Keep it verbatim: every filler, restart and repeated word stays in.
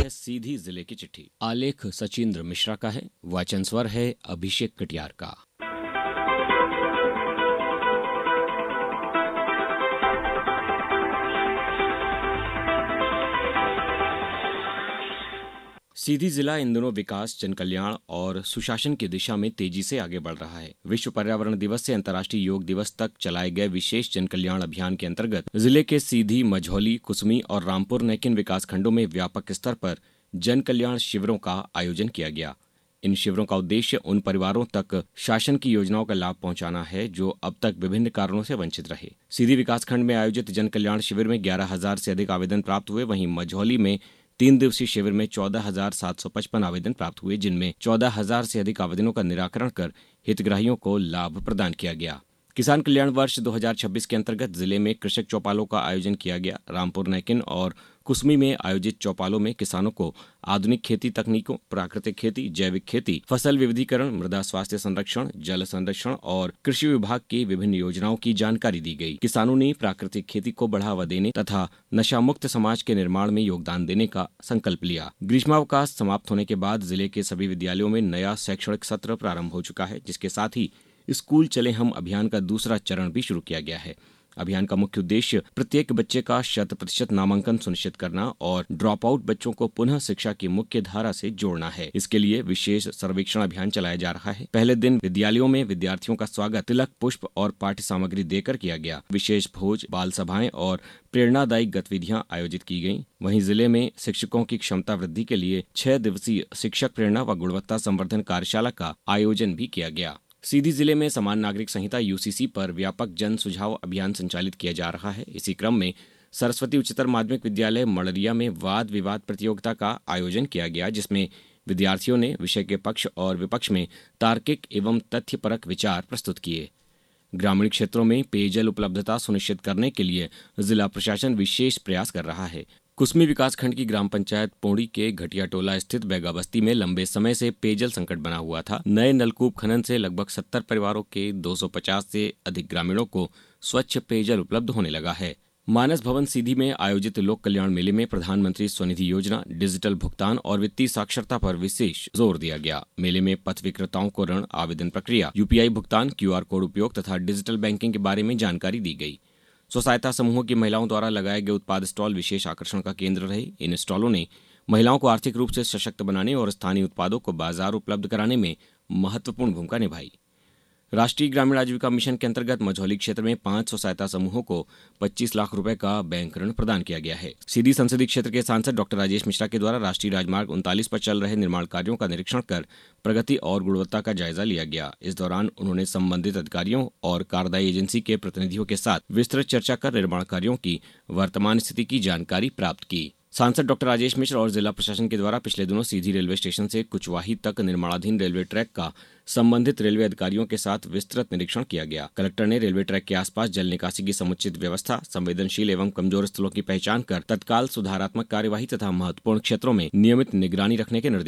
है सीधी जिले की चिट्ठी। आलेख सचिंद्र मिश्रा का है, वाचन स्वर है अभिषेक कटियार का। सीधी जिला इन दिनों विकास, जन कल्याण और सुशासन की दिशा में तेजी से आगे बढ़ रहा है। विश्व पर्यावरण दिवस से अंतर्राष्ट्रीय योग दिवस तक चलाए गए विशेष जन कल्याण अभियान के अंतर्गत जिले के सीधी, मझौली, कुसमी और रामपुर नैकिन विकास खंडों में व्यापक स्तर पर जन कल्याण शिविरों का आयोजन किया गया। इन शिविरों का उद्देश्य उन परिवारों तक शासन की योजनाओं का लाभ पहुंचाना है जो अब तक विभिन्न कारणों से वंचित रहे। सीधी विकासखंड में आयोजित जन कल्याण शिविर में ग्यारह हजार से अधिक आवेदन प्राप्त हुए। वहीं मझौली में तीन दिवसीय शिविर में चौदह हजार सात सौ पचपन आवेदन प्राप्त हुए, जिनमें चौदह हजार से अधिक आवेदनों का निराकरण कर हितग्राहियों को लाभ प्रदान किया गया। किसान कल्याण वर्ष दो हजार छब्बीस के अंतर्गत जिले में कृषक चौपालों का आयोजन किया गया। रामपुर नैकिन और कुसमी में आयोजित चौपालों में किसानों को आधुनिक खेती तकनीकों, प्राकृतिक खेती, जैविक खेती, फसल विविधीकरण, मृदा स्वास्थ्य संरक्षण, जल संरक्षण और कृषि विभाग की विभिन्न योजनाओं की जानकारी दी गई। किसानों ने प्राकृतिक खेती को बढ़ावा देने तथा नशा मुक्त समाज के निर्माण में योगदान देने का संकल्प लिया। ग्रीष्मावकाश समाप्त होने के बाद जिले के सभी विद्यालयों में नया शैक्षणिक सत्र प्रारंभ हो चुका है, जिसके साथ ही स्कूल चले हम अभियान का दूसरा चरण भी शुरू किया गया है। अभियान का मुख्य उद्देश्य प्रत्येक बच्चे का शत प्रतिशत नामांकन सुनिश्चित करना और ड्रॉप आउट बच्चों को पुनः शिक्षा की मुख्य धारा से जोड़ना है। इसके लिए विशेष सर्वेक्षण अभियान चलाया जा रहा है। पहले दिन विद्यालयों में विद्यार्थियों का स्वागत तिलक, पुष्प और पाठ्य सामग्री देकर किया गया। विशेष भोज, बाल सभाएं और प्रेरणादायी गतिविधियां आयोजित की गईं। वहीं जिले में शिक्षकों की क्षमता वृद्धि के लिए छह दिवसीय शिक्षक प्रेरणा व गुणवत्ता संवर्धन कार्यशाला का आयोजन भी किया गया। सीधी जिले में समान नागरिक संहिता यूसीसी पर व्यापक जन सुझाव अभियान संचालित किया जा रहा है। इसी क्रम में सरस्वती उच्चतर माध्यमिक विद्यालय मड़रिया में वाद विवाद प्रतियोगिता का आयोजन किया गया, जिसमें विद्यार्थियों ने विषय के पक्ष और विपक्ष में तार्किक एवं तथ्यपरक विचार प्रस्तुत किए। ग्रामीण क्षेत्रों में पेयजल उपलब्धता सुनिश्चित करने के लिए जिला प्रशासन विशेष प्रयास कर रहा है। कुसमी विकासखंड की ग्राम पंचायत पोड़ी के घटिया टोला स्थित बैगा बस्ती में लंबे समय से पेयजल संकट बना हुआ था। नए नलकूप खनन से लगभग सत्तर परिवारों के दो सौ पचास से अधिक ग्रामीणों को स्वच्छ पेयजल उपलब्ध होने लगा है। मानस भवन सीधी में आयोजित लोक कल्याण मेले में प्रधानमंत्री स्वनिधि योजना, डिजिटल भुगतान और वित्तीय साक्षरता पर विशेष जोर दिया गया। मेले में पथ विक्रेताओं को ऋण आवेदन प्रक्रिया, यूपीआई भुगतान, क्यूआर कोड उपयोग तथा डिजिटल बैंकिंग के बारे में जानकारी दी गई। स्व सहायता समूहों की महिलाओं द्वारा लगाए गए उत्पाद स्टॉल विशेष आकर्षण का केंद्र रहे। इन स्टॉलों ने महिलाओं को आर्थिक रूप से सशक्त बनाने और स्थानीय उत्पादों को बाजार उपलब्ध कराने में महत्वपूर्ण भूमिका निभाई। राष्ट्रीय ग्रामीण आजीविका मिशन के अंतर्गत मझौली क्षेत्र में पांच सौ सहायता समूहों को पच्चीस लाख रुपए का बैंक ऋण प्रदान किया गया है। सीधी संसदीय क्षेत्र के सांसद डॉक्टर राजेश मिश्रा के द्वारा राष्ट्रीय राजमार्ग उनतालीस पर चल रहे निर्माण कार्यों का निरीक्षण कर प्रगति और गुणवत्ता का जायजा लिया गया। इस दौरान उन्होंने संबंधित अधिकारियों और कार्यदायी एजेंसी के प्रतिनिधियों के साथ विस्तृत चर्चा कर निर्माण कार्यों की वर्तमान स्थिति की जानकारी प्राप्त की। सांसद डॉक्टर राजेश मिश्र और जिला प्रशासन के द्वारा पिछले दिनों सीधी रेलवे स्टेशन से कुचवाही तक निर्माणाधीन रेलवे ट्रैक का संबंधित रेलवे अधिकारियों के साथ विस्तृत निरीक्षण किया गया। कलेक्टर ने रेलवे ट्रैक के आसपास जल निकासी की समुचित व्यवस्था, संवेदनशील एवं कमजोर स्थलों की पहचान कर तत्काल सुधारात्मक कार्यवाही तथा महत्वपूर्ण क्षेत्रों में नियमित निगरानी रखने के निर्देश